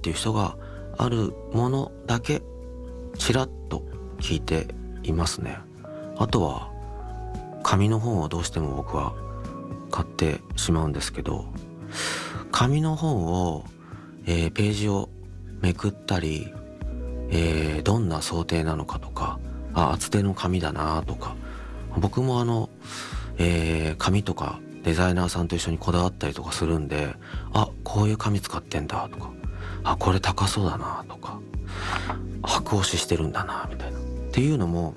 っていう人があるものだけちらっと聞いていますね。あとは紙の本をどうしても僕は買ってしまうんですけど、紙の本を、ページをめくったり、どんな想定なのかとか、厚手の紙だなとか、僕も紙とかデザイナーさんと一緒にこだわったりとかするんで、こういう紙使ってんだとか、これ高そうだなとか、白押ししてるんだなみたいなっていうのも、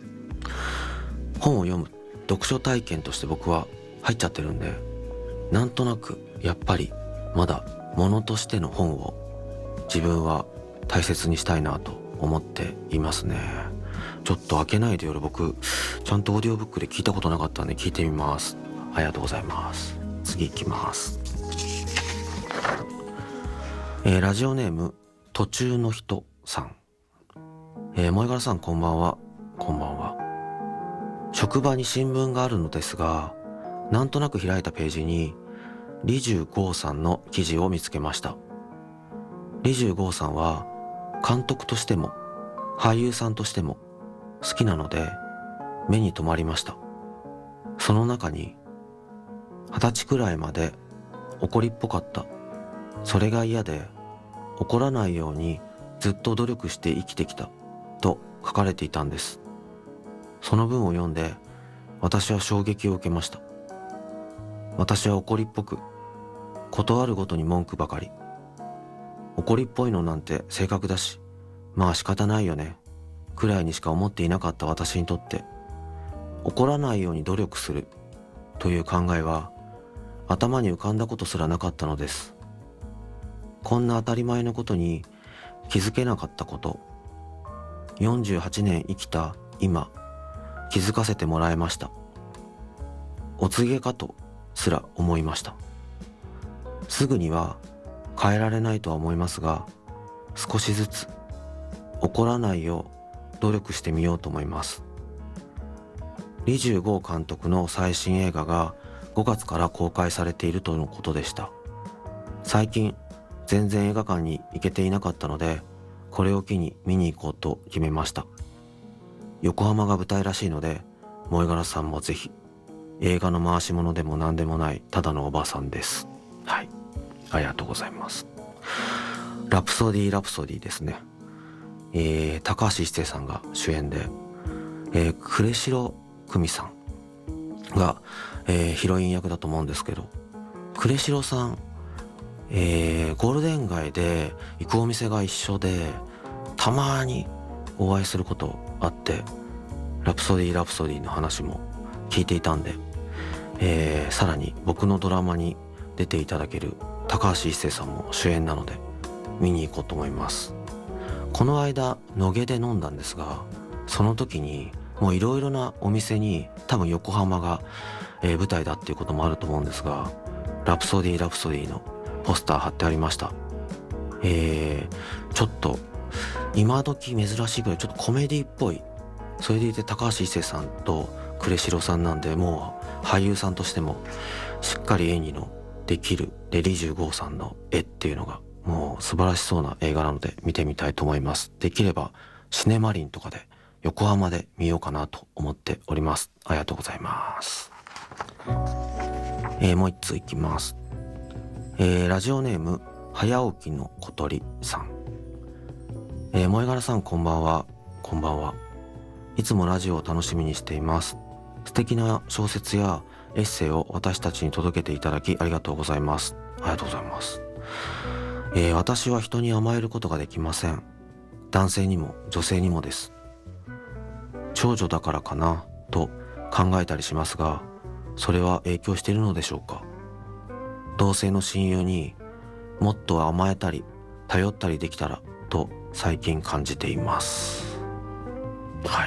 本を読む読書体験として僕は入っちゃってるんで、なんとなくやっぱりまだ物としての本を自分は大切にしたいなと思っていますね。ちょっと開けないで夜、僕ちゃんとオーディオブックで聞いたことなかったんで聞いてみます。ありがとうございます。次行きます。ラジオネーム途中の人さん。萌柄さんこんばんは。こんばんは。職場に新聞があるのですが、なんとなく開いたページに李重剛さんの記事を見つけました。李重剛さんは監督としても俳優さんとしても好きなので目に留まりました。その中に20歳くらいまで怒りっぽかった、それが嫌で怒らないようにずっと努力して生きてきたと書かれていたんです。その文を読んで私は衝撃を受けました。私は怒りっぽく、ことあるごとに文句ばかり。怒りっぽいのなんて性格だし、まあ仕方ないよねくらいにしか思っていなかった私にとって、怒らないように努力するという考えは頭に浮かんだことすらなかったのです。こんな当たり前のことに気づけなかったこと、48年生きた今気づかせてもらいました。お告げかとすら思いました。すぐには変えられないとは思いますが、少しずつ怒らないよう努力してみようと思います。李重剛監督の最新映画が5月から公開されているとのことでした。最近全然映画館に行けていなかったので、これを機に見に行こうと決めました。横浜が舞台らしいので、萌柄さんもぜひ。映画の回し物でも何でもないただのおばさんです。はい、ありがとうございます。ラプソディですね。高橋一生さんが主演で、呉城久美さんが、ヒロイン役だと思うんですけど、呉城さん、ゴールデン街で行くお店が一緒で、たまにお会いすることあって、ラプソディの話も聞いていたんで、さらに僕のドラマに出ていただける高橋一生さんも主演なので見に行こうと思います。この間野毛で飲んだんですが、その時にもういろいろなお店に、多分横浜が、舞台だっていうこともあると思うんですが、ラプソディのポスター貼ってありました。ちょっと今時珍しいぐらいちょっとコメディっぽい、それでいて高橋一生さんと呉城さんなんで、もう俳優さんとしてもしっかり演技のできる李重剛さんの絵っていうのがもう素晴らしそうな映画なので見てみたいと思います。できればシネマリンとかで横浜で見ようかなと思っております。ありがとうございます。もう一通いきます。ラジオネーム早起きの小鳥さん。萌柄さんこんばんは。こんばんは。いつもラジオを楽しみにしています。素敵な小説やエッセイを私たちに届けていただきありがとうございます。ありがとうございます。私は人に甘えることができません。男性にも女性にもです。長女だからかなと考えたりしますが、それは影響しているのでしょうか。同性の親友にもっと甘えたり頼ったりできたらと最近感じています。はい、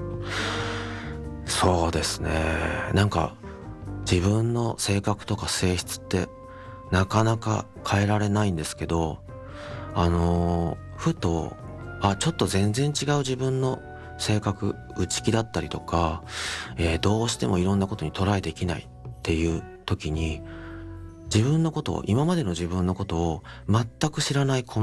そうですね。なんか自分の性格とか性質ってなかなか変えられないんですけど、ふとちょっと全然違う自分の性格、内気だったりとか、どうしてもいろんなことにトライできないっていう時に、自分のことを、今までの自分のことを全く知らない